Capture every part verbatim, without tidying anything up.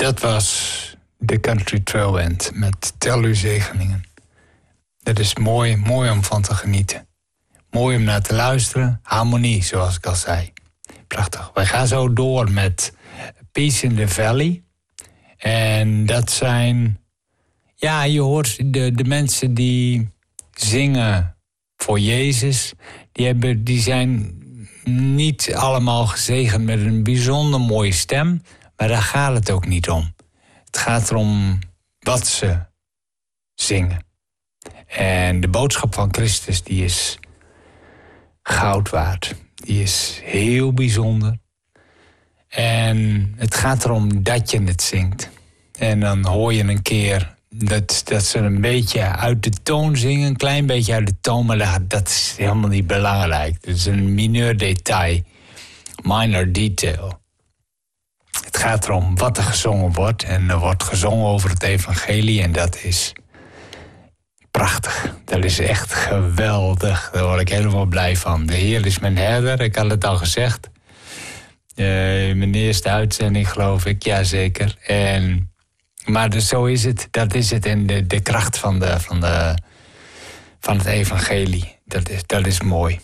dat was de Country Trail Band met Tel uw zegeningen. Dat is mooi, mooi om van te genieten. Mooi om naar te luisteren. Harmonie, zoals ik al zei. Prachtig. Wij gaan zo door met Peace in the Valley. En dat zijn... Ja, je hoort de, de mensen die zingen voor Jezus. Die, hebben, die zijn niet allemaal gezegend met een bijzonder mooie stem. Maar daar gaat het ook niet om. Het gaat erom wat ze zingen. En de boodschap van Christus, die is goud waard. Die is heel bijzonder. En het gaat erom dat je het zingt. En dan hoor je een keer dat, dat ze een beetje uit de toon zingen. Een klein beetje uit de toon, maar dat, dat is helemaal niet belangrijk. Dat is een mineur detail. Minor detail. Het gaat erom wat er gezongen wordt. En er wordt gezongen over het evangelie. En dat is prachtig. Dat is echt geweldig. Daar word ik helemaal blij van. De Heer is mijn herder, ik had het al gezegd. Uh, mijn eerste uitzending, geloof ik. Jazeker. En, maar dus zo is het. Dat is het. En de, de kracht van, de, van, de, van het evangelie. Dat is, dat is mooi.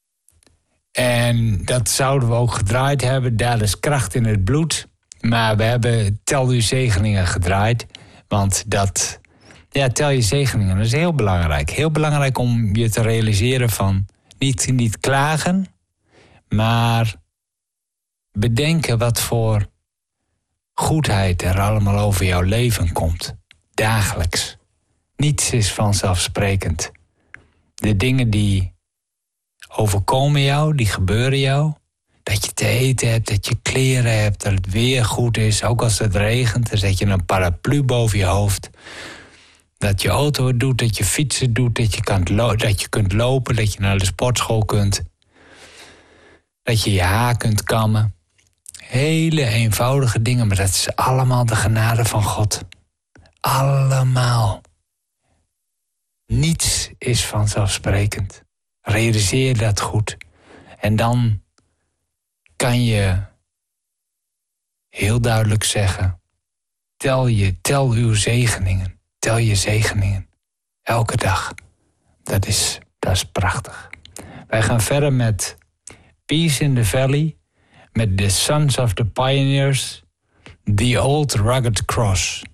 En dat zouden we ook gedraaid hebben. Daar is kracht in het bloed. Maar we hebben Tel uw zegeningen gedraaid. Want dat... Ja, tel je zegeningen. Dat is heel belangrijk. Heel belangrijk om je te realiseren van... Niet, niet klagen, maar... bedenken wat voor goedheid er allemaal over jouw leven komt. Dagelijks. Niets is vanzelfsprekend. De dingen die overkomen jou, die gebeuren jou. Dat je te eten hebt, dat je kleren hebt, dat het weer goed is. Ook als het regent, dan zet je een paraplu boven je hoofd. Dat je auto het doet, dat je fietsen doet, dat je, kan lo- dat je kunt lopen, dat je naar de sportschool kunt. Dat je je haar kunt kammen. Hele eenvoudige dingen, maar dat is allemaal de genade van God. Allemaal. Niets is vanzelfsprekend. Realiseer dat goed. En dan kan je heel duidelijk zeggen... Tel je, tel uw zegeningen. Tel je zegeningen. Elke dag. Dat is, dat is prachtig. Wij gaan verder met Peace in the Valley... met The Sons of the Pioneers, The Old Rugged Cross.